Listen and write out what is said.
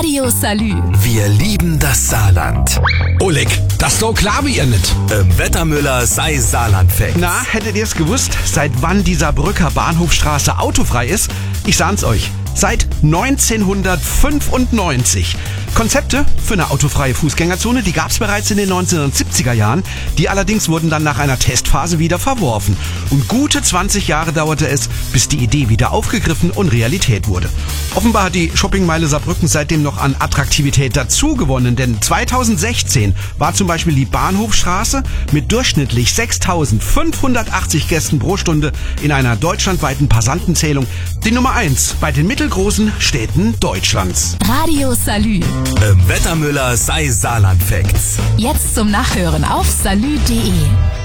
Radio Salü. Wir lieben das Saarland. Oleg, das ist doch klar wie ihr nicht. Wettermüller sei Saarland-Fact. Na, hättet ihr es gewusst, seit wann die Saarbrücker Bahnhofstraße autofrei ist? Ich sah's euch. Seit 1995. Konzepte für eine autofreie Fußgängerzone, die gab's bereits in den 1970er Jahren. Die allerdings wurden dann nach einer Testphase wieder verworfen. Und gute 20 Jahre dauerte es, bis die Idee wieder aufgegriffen und Realität wurde. Offenbar hat die Shoppingmeile Saarbrücken seitdem noch an Attraktivität dazugewonnen, denn 2016 war zum Beispiel die Bahnhofstraße mit durchschnittlich 6.580 Gästen pro Stunde in einer deutschlandweiten Passantenzählung die Nummer 1 bei den mittelgroßen Städten Deutschlands. Radio Salü. Wettermüller sei Saarland-Facts. Jetzt zum Nachhören auf salü.de.